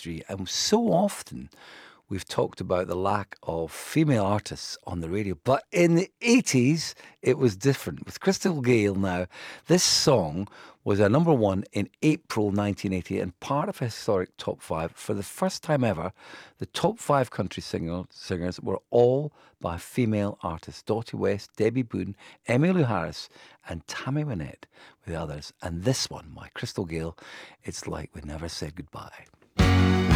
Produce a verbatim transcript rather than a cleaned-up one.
history, and so often we've talked about the lack of female artists on the radio. But in the eighties, it was different. With Crystal Gayle now, this song was a number one in April nineteen eighty and part of a historic top five. For the first time ever, the top five country singer, singers were all by female artists. Dottie West, Debbie Boone, Emmylou Harris, and Tammy Wynette with the others. And this one, my Crystal Gayle, it's like we never said goodbye.